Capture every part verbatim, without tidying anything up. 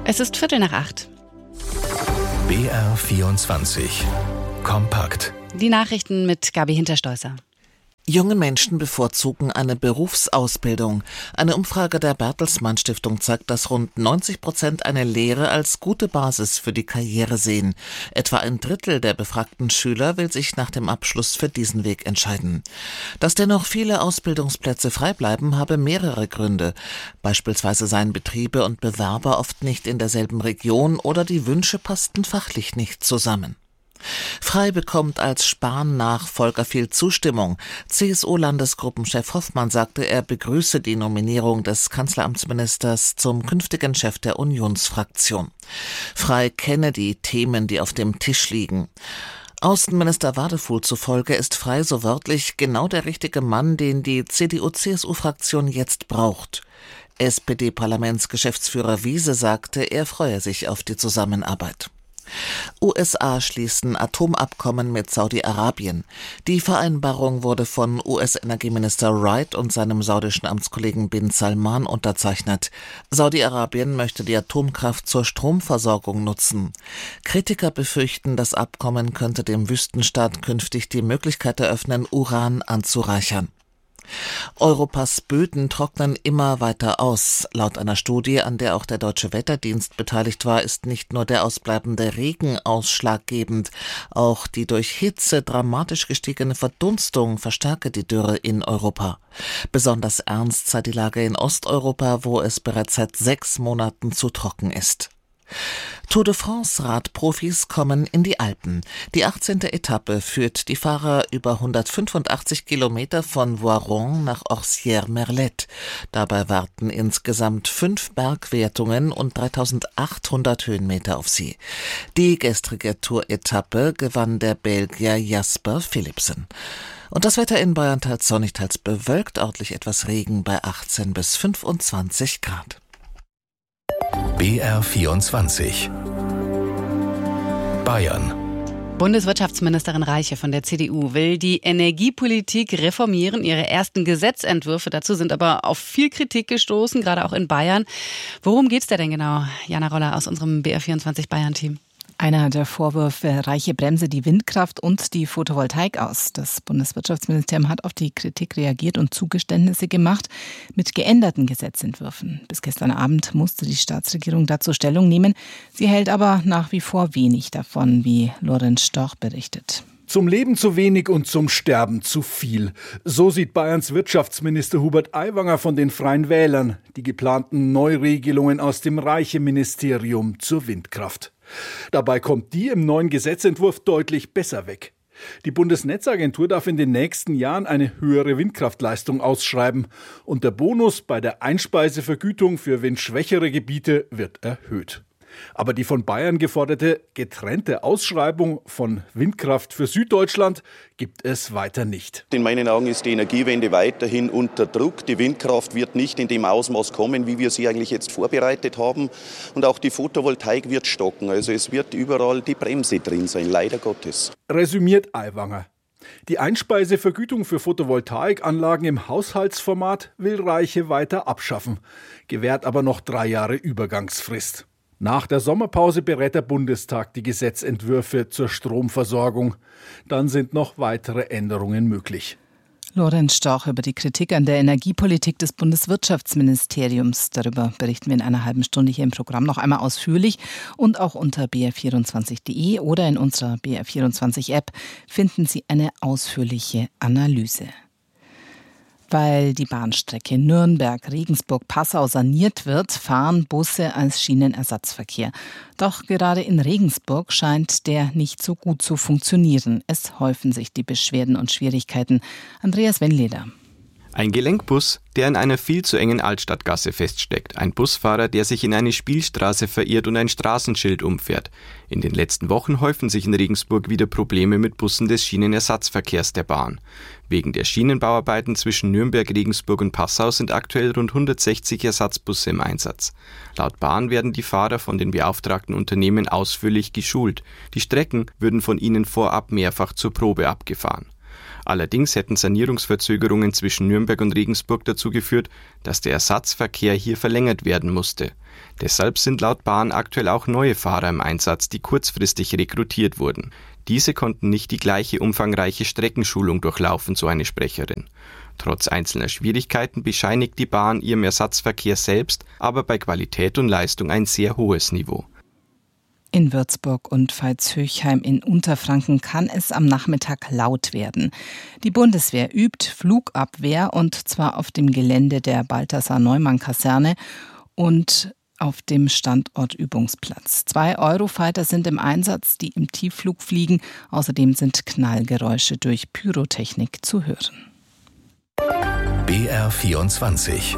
Es ist Viertel nach acht. B R vierundzwanzig. Kompakt. Die Nachrichten mit Gabi Hinterstoißer. Junge Menschen bevorzugen eine Berufsausbildung. Eine Umfrage der Bertelsmann Stiftung zeigt, dass rund neunzig Prozent eine Lehre als gute Basis für die Karriere sehen. Etwa ein Drittel der befragten Schüler will sich nach dem Abschluss für diesen Weg entscheiden. Dass dennoch viele Ausbildungsplätze frei bleiben, habe mehrere Gründe. Beispielsweise seien Betriebe und Bewerber oft nicht in derselben Region oder die Wünsche passten fachlich nicht zusammen. Frei bekommt als Spahn-Nachfolger viel Zustimmung. C S U-Landesgruppenchef Hoffmann sagte, er begrüße die Nominierung des Kanzleramtsministers zum künftigen Chef der Unionsfraktion. Frei kenne die Themen, die auf dem Tisch liegen. Außenminister Wadefuhl zufolge ist Frei so wörtlich genau der richtige Mann, den die C D U-C S U-Fraktion jetzt braucht. S P D-Parlamentsgeschäftsführer Wiese sagte, er freue sich auf die Zusammenarbeit. U S A schließen Atomabkommen mit Saudi-Arabien. Die Vereinbarung wurde von U S-Energieminister Wright und seinem saudischen Amtskollegen Bin Salman unterzeichnet. Saudi-Arabien möchte die Atomkraft zur Stromversorgung nutzen. Kritiker befürchten, das Abkommen könnte dem Wüstenstaat künftig die Möglichkeit eröffnen, Uran anzureichern. Europas Böden trocknen immer weiter aus. Laut einer Studie, an der auch der Deutsche Wetterdienst beteiligt war, ist nicht nur der ausbleibende Regen ausschlaggebend. Auch die durch Hitze dramatisch gestiegene Verdunstung verstärke die Dürre in Europa. Besonders ernst sei die Lage in Osteuropa, wo es bereits seit sechs Monaten zu trocken ist. Tour de France-Radprofis kommen in die Alpen. Die achtzehnte Etappe führt die Fahrer über hundertfünfundachtzig Kilometer von Voiron nach Orcières-Merlette. Dabei warten insgesamt fünf Bergwertungen und dreitausendachthundert Höhenmeter auf sie. Die gestrige Tour-Etappe gewann der Belgier Jasper Philipsen. Und das Wetter in Bayern teils sonnig, teils bewölkt, örtlich etwas Regen bei achtzehn bis fünfundzwanzig Grad. B R vierundzwanzig. Bayern. Bundeswirtschaftsministerin Reiche von der C D U will die Energiepolitik reformieren. Ihre ersten Gesetzentwürfe dazu sind aber auf viel Kritik gestoßen, gerade auch in Bayern. Worum geht's da denn genau? Jana Roller aus unserem B R vierundzwanzig Bayern-Team. Einer der Vorwürfe, Reiche bremse die Windkraft und die Photovoltaik aus. Das Bundeswirtschaftsministerium hat auf die Kritik reagiert und Zugeständnisse gemacht mit geänderten Gesetzentwürfen. Bis gestern Abend musste die Staatsregierung dazu Stellung nehmen. Sie hält aber nach wie vor wenig davon, wie Lorenz Storch berichtet. Zum Leben zu wenig und zum Sterben zu viel. So sieht Bayerns Wirtschaftsminister Hubert Aiwanger von den Freien Wählern die geplanten Neuregelungen aus dem Reiche-Ministerium zur Windkraft. Dabei kommt die im neuen Gesetzentwurf deutlich besser weg. Die Bundesnetzagentur darf in den nächsten Jahren eine höhere Windkraftleistung ausschreiben und der Bonus bei der Einspeisevergütung für windschwächere Gebiete wird erhöht. Aber die von Bayern geforderte getrennte Ausschreibung von Windkraft für Süddeutschland gibt es weiter nicht. In meinen Augen ist die Energiewende weiterhin unter Druck. Die Windkraft wird nicht in dem Ausmaß kommen, wie wir sie eigentlich jetzt vorbereitet haben. Und auch die Photovoltaik wird stocken. Also es wird überall die Bremse drin sein, leider Gottes. Resümiert Aiwanger. Die Einspeisevergütung für Photovoltaikanlagen im Haushaltsformat will Reiche weiter abschaffen, gewährt aber noch drei Jahre Übergangsfrist. Nach der Sommerpause berät der Bundestag die Gesetzentwürfe zur Stromversorgung. Dann sind noch weitere Änderungen möglich. Lorenz Storch über die Kritik an der Energiepolitik des Bundeswirtschaftsministeriums. Darüber berichten wir in einer halben Stunde hier im Programm noch einmal ausführlich. Und auch unter b r vierundzwanzig punkt d e oder in unserer B R vierundzwanzig App finden Sie eine ausführliche Analyse. Weil die Bahnstrecke Nürnberg-Regensburg-Passau saniert wird, fahren Busse als Schienenersatzverkehr. Doch gerade in Regensburg scheint der nicht so gut zu funktionieren. Es häufen sich die Beschwerden und Schwierigkeiten. Andreas Wennleder. Ein Gelenkbus, der in einer viel zu engen Altstadtgasse feststeckt. Ein Busfahrer, der sich in eine Spielstraße verirrt und ein Straßenschild umfährt. In den letzten Wochen häufen sich in Regensburg wieder Probleme mit Bussen des Schienenersatzverkehrs der Bahn. Wegen der Schienenbauarbeiten zwischen Nürnberg, Regensburg und Passau sind aktuell rund hundertsechzig Ersatzbusse im Einsatz. Laut Bahn werden die Fahrer von den beauftragten Unternehmen ausführlich geschult. Die Strecken würden von ihnen vorab mehrfach zur Probe abgefahren. Allerdings hätten Sanierungsverzögerungen zwischen Nürnberg und Regensburg dazu geführt, dass der Ersatzverkehr hier verlängert werden musste. Deshalb sind laut Bahn aktuell auch neue Fahrer im Einsatz, die kurzfristig rekrutiert wurden. Diese konnten nicht die gleiche umfangreiche Streckenschulung durchlaufen, so eine Sprecherin. Trotz einzelner Schwierigkeiten bescheinigt die Bahn ihrem Ersatzverkehr selbst aber bei Qualität und Leistung ein sehr hohes Niveau. In Würzburg und Veitshöchheim in Unterfranken kann es am Nachmittag laut werden. Die Bundeswehr übt Flugabwehr, und zwar auf dem Gelände der Balthasar-Neumann-Kaserne und auf dem Standortübungsplatz. Zwei Eurofighter sind im Einsatz, die im Tiefflug fliegen. Außerdem sind Knallgeräusche durch Pyrotechnik zu hören. B R vierundzwanzig.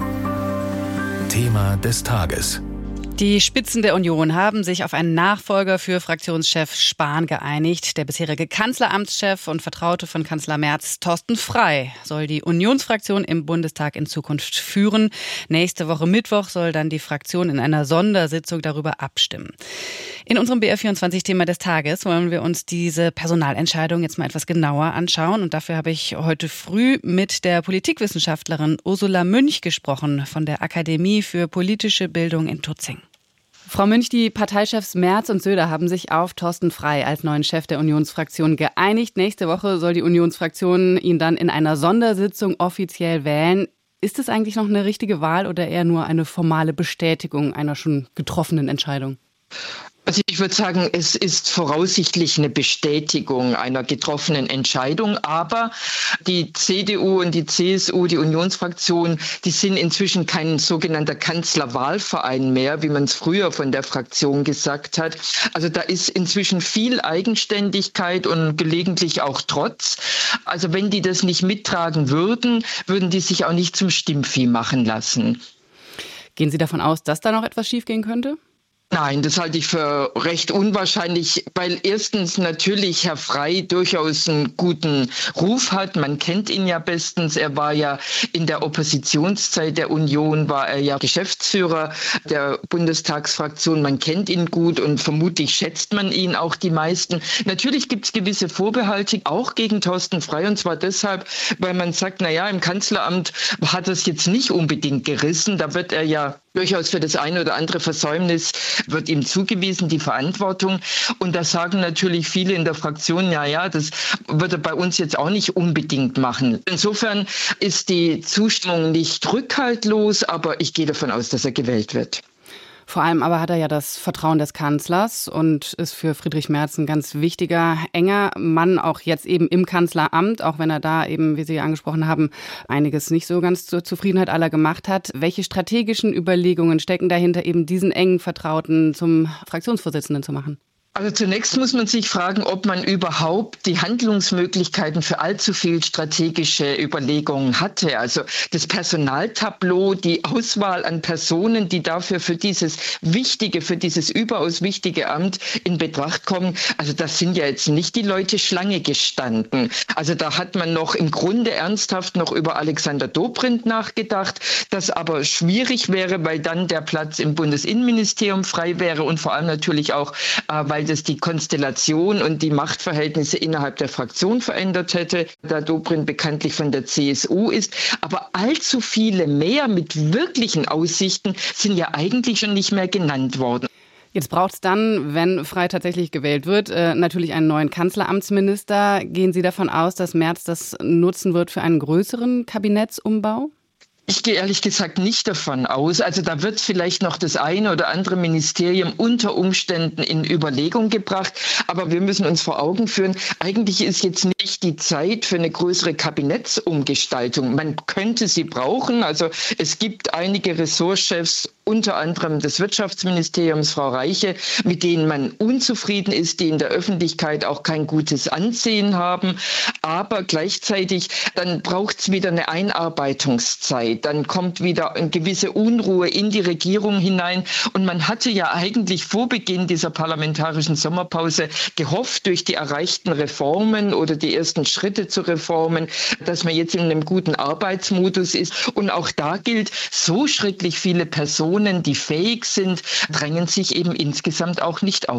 Thema des Tages. Die Spitzen der Union haben sich auf einen Nachfolger für Fraktionschef Spahn geeinigt. Der bisherige Kanzleramtschef und Vertraute von Kanzler Merz, Thorsten Frey, soll die Unionsfraktion im Bundestag in Zukunft führen. Nächste Woche Mittwoch soll dann die Fraktion in einer Sondersitzung darüber abstimmen. In unserem B R vierundzwanzig-Thema des Tages wollen wir uns diese Personalentscheidung jetzt mal etwas genauer anschauen. Und dafür habe ich heute früh mit der Politikwissenschaftlerin Ursula Münch gesprochen von der Akademie für politische Bildung in Tutzing. Frau Münch, die Parteichefs Merz und Söder haben sich auf Thorsten Frey als neuen Chef der Unionsfraktion geeinigt. Nächste Woche soll die Unionsfraktion ihn dann in einer Sondersitzung offiziell wählen. Ist es eigentlich noch eine richtige Wahl oder eher nur eine formale Bestätigung einer schon getroffenen Entscheidung? Also ich würde sagen, es ist voraussichtlich eine Bestätigung einer getroffenen Entscheidung. Aber die C D U und die C S U, die Unionsfraktion, die sind inzwischen kein sogenannter Kanzlerwahlverein mehr, wie man es früher von der Fraktion gesagt hat. Also da ist inzwischen viel Eigenständigkeit und gelegentlich auch Trotz. Also wenn die das nicht mittragen würden, würden die sich auch nicht zum Stimmvieh machen lassen. Gehen Sie davon aus, dass da noch etwas schiefgehen könnte? Nein, das halte ich für recht unwahrscheinlich, weil erstens natürlich Herr Frey durchaus einen guten Ruf hat. Man kennt ihn ja bestens. Er war ja in der Oppositionszeit der Union, war er ja Geschäftsführer der Bundestagsfraktion. Man kennt ihn gut und vermutlich schätzt man ihn auch die meisten. Natürlich gibt es gewisse Vorbehalte auch gegen Thorsten Frey, und zwar deshalb, weil man sagt, na ja, im Kanzleramt hat es jetzt nicht unbedingt gerissen. Da wird er ja durchaus für das eine oder andere Versäumnis wird ihm zugewiesen, die Verantwortung. Und da sagen natürlich viele in der Fraktion, ja, ja, das wird er bei uns jetzt auch nicht unbedingt machen. Insofern ist die Zustimmung nicht rückhaltlos, aber ich gehe davon aus, dass er gewählt wird. Vor allem aber hat er ja das Vertrauen des Kanzlers und ist für Friedrich Merz ein ganz wichtiger, enger Mann, auch jetzt eben im Kanzleramt, auch wenn er da eben, wie Sie angesprochen haben, einiges nicht so ganz zur Zufriedenheit aller gemacht hat. Welche strategischen Überlegungen stecken dahinter, eben diesen engen Vertrauten zum Fraktionsvorsitzenden zu machen? Also zunächst muss man sich fragen, ob man überhaupt die Handlungsmöglichkeiten für allzu viel strategische Überlegungen hatte. Also das Personaltableau, die Auswahl an Personen, die dafür für dieses wichtige, für dieses überaus wichtige Amt in Betracht kommen. Also das sind ja jetzt nicht die Leute Schlange gestanden. Also da hat man noch im Grunde ernsthaft noch über Alexander Dobrindt nachgedacht, das aber schwierig wäre, weil dann der Platz im Bundesinnenministerium frei wäre und vor allem natürlich auch, äh, weil das die Konstellation und die Machtverhältnisse innerhalb der Fraktion verändert hätte, da Dobrindt bekanntlich von der C S U ist. Aber allzu viele mehr mit wirklichen Aussichten sind ja eigentlich schon nicht mehr genannt worden. Jetzt braucht es dann, wenn Frey tatsächlich gewählt wird, äh, natürlich einen neuen Kanzleramtsminister. Gehen Sie davon aus, dass Merz das nutzen wird für einen größeren Kabinettsumbau? Ich gehe ehrlich gesagt nicht davon aus. Also da wird vielleicht noch das eine oder andere Ministerium unter Umständen in Überlegung gebracht. Aber wir müssen uns vor Augen führen, eigentlich ist jetzt nicht die Zeit für eine größere Kabinettsumgestaltung. Man könnte sie brauchen. Also es gibt einige Ressortchefs, unter anderem des Wirtschaftsministeriums, Frau Reiche, mit denen man unzufrieden ist, die in der Öffentlichkeit auch kein gutes Ansehen haben. Aber gleichzeitig, dann braucht es wieder eine Einarbeitungszeit. Dann kommt wieder eine gewisse Unruhe in die Regierung hinein. Und man hatte ja eigentlich vor Beginn dieser parlamentarischen Sommerpause gehofft, durch die erreichten Reformen oder die ersten Schritte zu Reformen, dass man jetzt in einem guten Arbeitsmodus ist. Und auch da gilt, so schrecklich viele Personen, die fähig sind, drängen sich eben insgesamt auch nicht auf.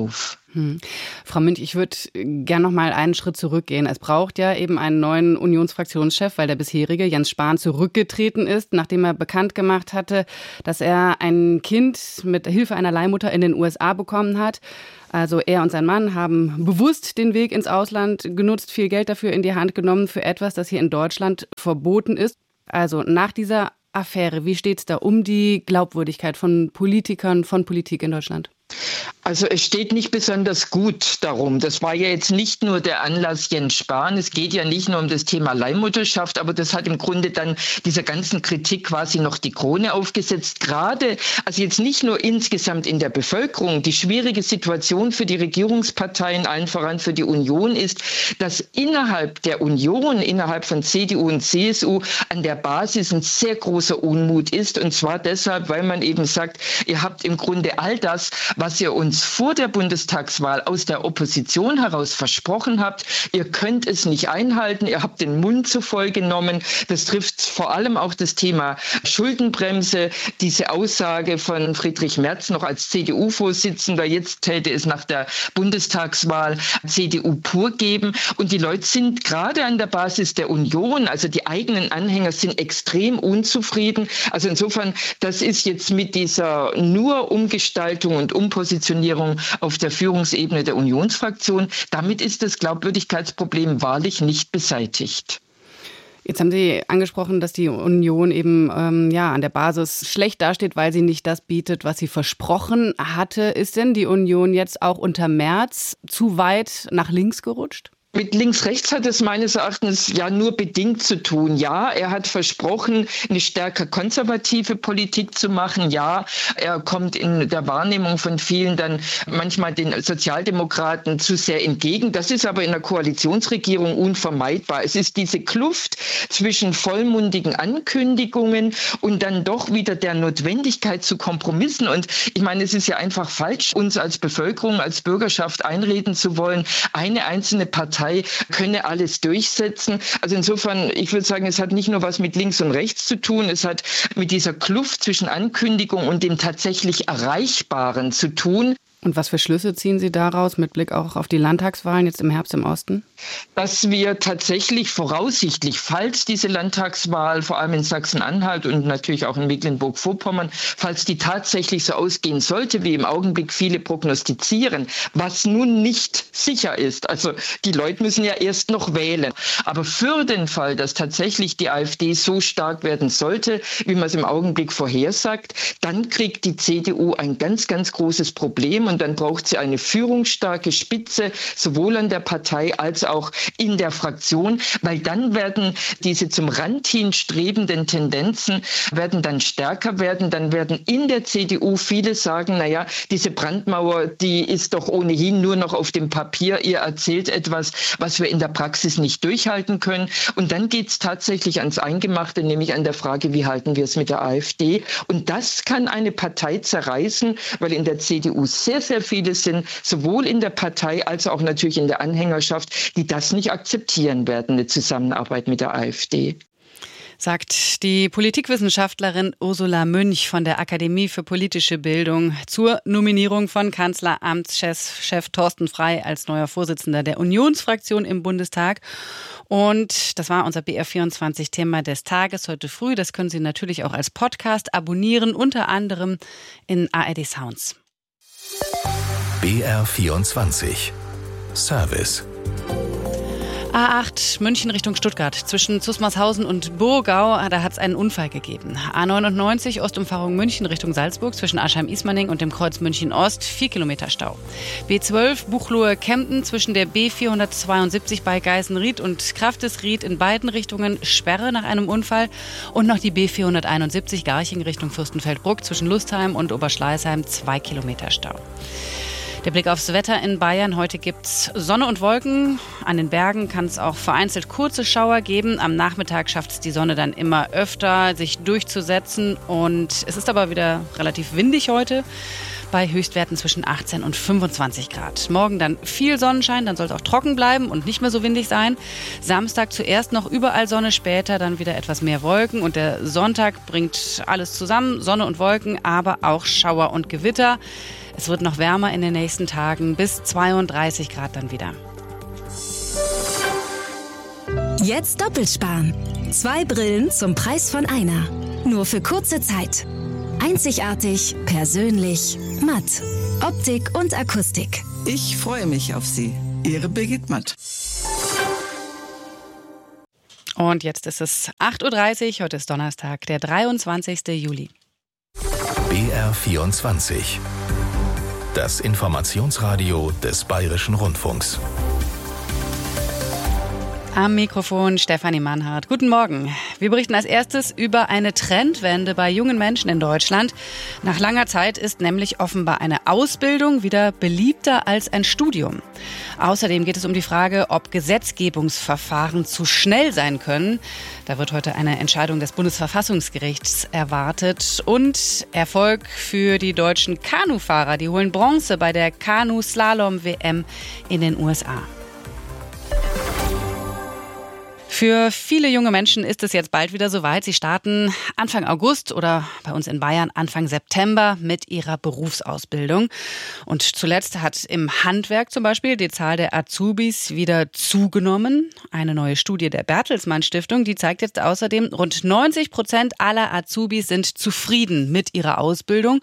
Hm. Frau Münch, ich würde gerne noch mal einen Schritt zurückgehen. Es braucht ja eben einen neuen Unionsfraktionschef, weil der bisherige Jens Spahn zurückgetreten ist, nachdem er bekannt gemacht hatte, dass er ein Kind mit Hilfe einer Leihmutter in den U S A bekommen hat. Also er und sein Mann haben bewusst den Weg ins Ausland genutzt, viel Geld dafür in die Hand genommen für etwas, das hier in Deutschland verboten ist. Also nach dieser Affäre, wie steht es da um die Glaubwürdigkeit von Politikern, von Politik in Deutschland? Also es steht nicht besonders gut darum. Das war ja jetzt nicht nur der Anlass Jens Spahn. Es geht ja nicht nur um das Thema Leihmutterschaft, aber das hat im Grunde dann dieser ganzen Kritik quasi noch die Krone aufgesetzt. Gerade, also jetzt nicht nur insgesamt in der Bevölkerung, die schwierige Situation für die Regierungsparteien, allen voran für die Union ist, dass innerhalb der Union, innerhalb von C D U und C S U an der Basis ein sehr großer Unmut ist. Und zwar deshalb, weil man eben sagt, ihr habt im Grunde all das, was ihr uns vor der Bundestagswahl aus der Opposition heraus versprochen habt. Ihr könnt es nicht einhalten, ihr habt den Mund zu voll genommen. Das trifft vor allem auch das Thema Schuldenbremse. Diese Aussage von Friedrich Merz noch als C D U-Vorsitzender, jetzt täte es nach der Bundestagswahl C D U pur geben. Und die Leute sind gerade an der Basis der Union, also die eigenen Anhänger, sind extrem unzufrieden. Also insofern, das ist jetzt mit dieser nur Umgestaltung und Umpositionierung auf der Führungsebene der Unionsfraktion. Damit ist das Glaubwürdigkeitsproblem wahrlich nicht beseitigt. Jetzt haben Sie angesprochen, dass die Union eben ähm, ja, an der Basis schlecht dasteht, weil sie nicht das bietet, was sie versprochen hatte. Ist denn die Union jetzt auch unter Merz zu weit nach links gerutscht? Mit links-rechts hat es meines Erachtens ja nur bedingt zu tun. Ja, er hat versprochen, eine stärker konservative Politik zu machen. Ja, er kommt in der Wahrnehmung von vielen dann manchmal den Sozialdemokraten zu sehr entgegen. Das ist aber in der Koalitionsregierung unvermeidbar. Es ist diese Kluft zwischen vollmundigen Ankündigungen und dann doch wieder der Notwendigkeit zu Kompromissen. Und ich meine, es ist ja einfach falsch, uns als Bevölkerung, als Bürgerschaft einreden zu wollen, eine einzelne Partei könne alles durchsetzen. Also insofern, ich würde sagen, es hat nicht nur was mit links und rechts zu tun, es hat mit dieser Kluft zwischen Ankündigung und dem tatsächlich Erreichbaren zu tun. Und was für Schlüsse ziehen Sie daraus mit Blick auch auf die Landtagswahlen jetzt im Herbst im Osten? Dass wir tatsächlich voraussichtlich, falls diese Landtagswahl, vor allem in Sachsen-Anhalt und natürlich auch in Mecklenburg-Vorpommern, falls die tatsächlich so ausgehen sollte, wie im Augenblick viele prognostizieren, was nun nicht sicher ist. Also die Leute müssen ja erst noch wählen. Aber für den Fall, dass tatsächlich die AfD so stark werden sollte, wie man es im Augenblick vorhersagt, dann kriegt die C D U ein ganz, ganz großes Problem. Und dann braucht sie eine führungsstarke Spitze, sowohl an der Partei als auch in der Fraktion, weil dann werden diese zum Rand hin strebenden Tendenzen werden dann stärker werden. Dann werden in der C D U viele sagen, naja, diese Brandmauer, die ist doch ohnehin nur noch auf dem Papier. Ihr erzählt etwas, was wir in der Praxis nicht durchhalten können. Und dann geht es tatsächlich ans Eingemachte, nämlich an der Frage, wie halten wir es mit der AfD? Und das kann eine Partei zerreißen, weil in der C D U sehr, sehr viele sind, sowohl in der Partei als auch natürlich in der Anhängerschaft, die das nicht akzeptieren werden, eine Zusammenarbeit mit der AfD. Sagt die Politikwissenschaftlerin Ursula Münch von der Akademie für politische Bildung zur Nominierung von Kanzleramtschef Chef Thorsten Frey als neuer Vorsitzender der Unionsfraktion im Bundestag. Und das war unser B R vierundzwanzig-Thema des Tages heute früh. Das können Sie natürlich auch als Podcast abonnieren, unter anderem in A R D Sounds. B R vierundzwanzig Service. A acht München Richtung Stuttgart zwischen Zusmarshausen und Burgau, da hat es einen Unfall gegeben. A neunundneunzig Ostumfahrung München Richtung Salzburg zwischen Aschheim-Ismaning und dem Kreuz München Ost, vier Kilometer Stau. B zwölf Buchloe-Kempten zwischen der B vierhundertzweiundsiebzig bei Geisenried und Kraftesried in beiden Richtungen Sperre nach einem Unfall. Und noch die B vierhunderteinundsiebzig Garching Richtung Fürstenfeldbruck zwischen Lustheim und Oberschleißheim, zwei Kilometer Stau. Der Blick aufs Wetter in Bayern. Heute gibt's Sonne und Wolken. An den Bergen kann es auch vereinzelt kurze Schauer geben. Am Nachmittag schafft es die Sonne dann immer öfter, sich durchzusetzen. Und es ist aber wieder relativ windig heute, bei Höchstwerten zwischen achtzehn und fünfundzwanzig Grad. Morgen dann viel Sonnenschein, dann soll es auch trocken bleiben und nicht mehr so windig sein. Samstag zuerst noch überall Sonne, später dann wieder etwas mehr Wolken. Und der Sonntag bringt alles zusammen, Sonne und Wolken, aber auch Schauer und Gewitter. Es wird noch wärmer in den nächsten Tagen, bis zweiunddreißig Grad dann wieder. Jetzt doppelt sparen. Zwei Brillen zum Preis von einer. Nur für kurze Zeit. Einzigartig, persönlich, matt. Optik und Akustik. Ich freue mich auf Sie. Ihre Birgit Matt. Und jetzt ist es acht Uhr dreißig, heute ist Donnerstag, der dreiundzwanzigster Juli. B R vierundzwanzig. Das Informationsradio des Bayerischen Rundfunks. Am Mikrofon Stefanie Mannhardt. Guten Morgen. Wir berichten als erstes über eine Trendwende bei jungen Menschen in Deutschland. Nach langer Zeit ist nämlich offenbar eine Ausbildung wieder beliebter als ein Studium. Außerdem geht es um die Frage, ob Gesetzgebungsverfahren zu schnell sein können. Da wird heute eine Entscheidung des Bundesverfassungsgerichts erwartet. Und Erfolg für die deutschen Kanufahrer. Die holen Bronze bei der Kanu-Slalom-W M in den U S A. Für viele junge Menschen ist es jetzt bald wieder soweit. Sie starten Anfang August oder bei uns in Bayern Anfang September mit ihrer Berufsausbildung. Und zuletzt hat im Handwerk zum Beispiel die Zahl der Azubis wieder zugenommen. Eine neue Studie der Bertelsmann Stiftung, die zeigt jetzt außerdem, rund neunzig Prozent aller Azubis sind zufrieden mit ihrer Ausbildung.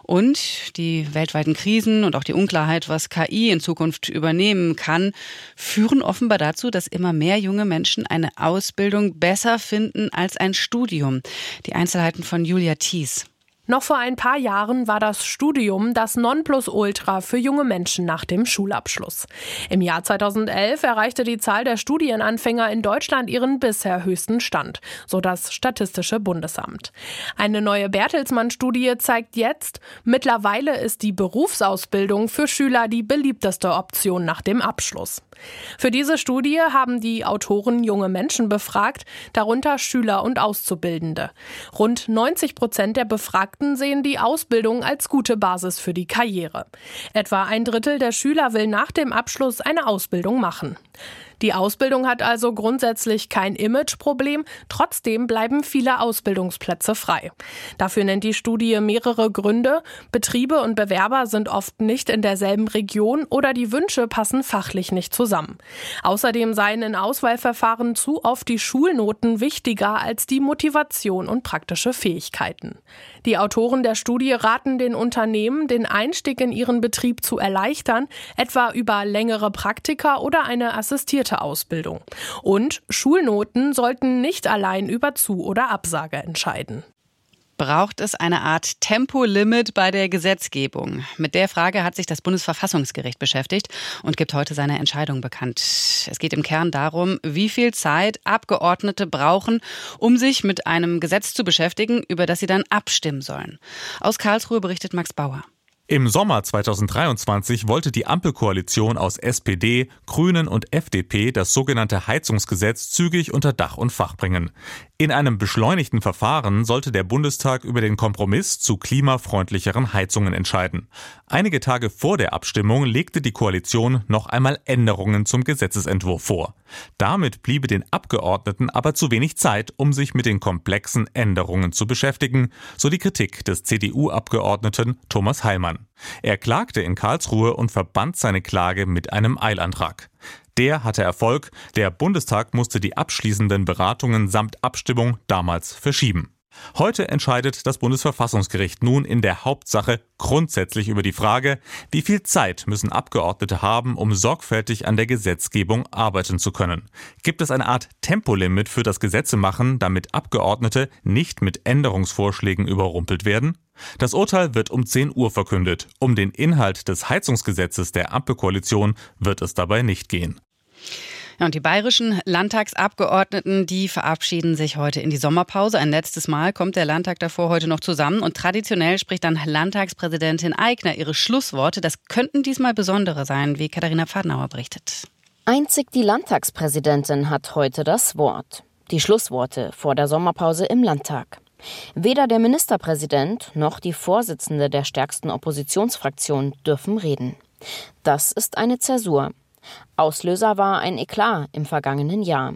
Und die weltweiten Krisen und auch die Unklarheit, was K I in Zukunft übernehmen kann, führen offenbar dazu, dass immer mehr junge Menschen eine Ausbildung besser finden als ein Studium. Die Einzelheiten von Julia Thies. Noch vor ein paar Jahren war das Studium das Nonplusultra für junge Menschen nach dem Schulabschluss. Im Jahr zweitausendelf erreichte die Zahl der Studienanfänger in Deutschland ihren bisher höchsten Stand, so das Statistische Bundesamt. Eine neue Bertelsmann-Studie zeigt jetzt, mittlerweile ist die Berufsausbildung für Schüler die beliebteste Option nach dem Abschluss. Für diese Studie haben die Autoren junge Menschen befragt, darunter Schüler und Auszubildende. Rund neunzig Prozent der Befragten sehen die Ausbildung als gute Basis für die Karriere. Etwa ein Drittel der Schüler will nach dem Abschluss eine Ausbildung machen. Die Ausbildung hat also grundsätzlich kein Imageproblem, trotzdem bleiben viele Ausbildungsplätze frei. Dafür nennt die Studie mehrere Gründe. Betriebe und Bewerber sind oft nicht in derselben Region oder die Wünsche passen fachlich nicht zusammen. Außerdem seien in Auswahlverfahren zu oft die Schulnoten wichtiger als die Motivation und praktische Fähigkeiten. Die Autoren der Studie raten den Unternehmen, den Einstieg in ihren Betrieb zu erleichtern, etwa über längere Praktika oder eine assistierte Ausbildung. Und Schulnoten sollten nicht allein über Zu- oder Absage entscheiden. Braucht es eine Art Tempolimit bei der Gesetzgebung? Mit der Frage hat sich das Bundesverfassungsgericht beschäftigt und gibt heute seine Entscheidung bekannt. Es geht im Kern darum, wie viel Zeit Abgeordnete brauchen, um sich mit einem Gesetz zu beschäftigen, über das sie dann abstimmen sollen. Aus Karlsruhe berichtet Max Bauer. Im Sommer zweitausenddreiundzwanzig wollte die Ampelkoalition aus S P D, Grünen und F D P das sogenannte Heizungsgesetz zügig unter Dach und Fach bringen. In einem beschleunigten Verfahren sollte der Bundestag über den Kompromiss zu klimafreundlicheren Heizungen entscheiden. Einige Tage vor der Abstimmung legte die Koalition noch einmal Änderungen zum Gesetzesentwurf vor. Damit bliebe den Abgeordneten aber zu wenig Zeit, um sich mit den komplexen Änderungen zu beschäftigen, so die Kritik des C D U-Abgeordneten Thomas Heilmann. Er klagte in Karlsruhe und verband seine Klage mit einem Eilantrag. Der hatte Erfolg. Der Bundestag musste die abschließenden Beratungen samt Abstimmung damals verschieben. Heute entscheidet das Bundesverfassungsgericht nun in der Hauptsache grundsätzlich über die Frage, wie viel Zeit müssen Abgeordnete haben, um sorgfältig an der Gesetzgebung arbeiten zu können. Gibt es eine Art Tempolimit für das Gesetzemachen, damit Abgeordnete nicht mit Änderungsvorschlägen überrumpelt werden? Das Urteil wird um zehn Uhr verkündet. Um den Inhalt des Heizungsgesetzes der Ampelkoalition wird es dabei nicht gehen. Ja, und die bayerischen Landtagsabgeordneten, die verabschieden sich heute in die Sommerpause. Ein letztes Mal kommt der Landtag davor heute noch zusammen. Und traditionell spricht dann Landtagspräsidentin Aigner ihre Schlussworte. Das könnten diesmal besondere sein, wie Katharina Pfadnauer berichtet. Einzig die Landtagspräsidentin hat heute das Wort. Die Schlussworte vor der Sommerpause im Landtag. Weder der Ministerpräsident noch die Vorsitzende der stärksten Oppositionsfraktion dürfen reden. Das ist eine Zäsur. Auslöser war ein Eklat im vergangenen Jahr.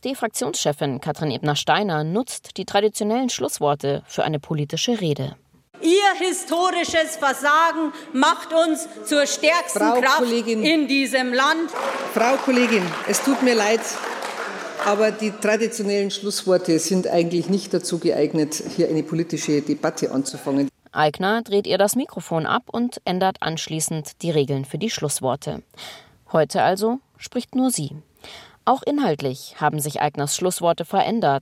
AfD-Fraktionschefin Katrin Ebner-Steiner nutzt die traditionellen Schlussworte für eine politische Rede. Ihr historisches Versagen macht uns zur stärksten Frau Kraft Kollegin, in diesem Land. Frau Kollegin, es tut mir leid, aber die traditionellen Schlussworte sind eigentlich nicht dazu geeignet, hier eine politische Debatte anzufangen. Aigner dreht ihr das Mikrofon ab und ändert anschließend die Regeln für die Schlussworte. Heute also spricht nur sie. Auch inhaltlich haben sich Aigners Schlussworte verändert.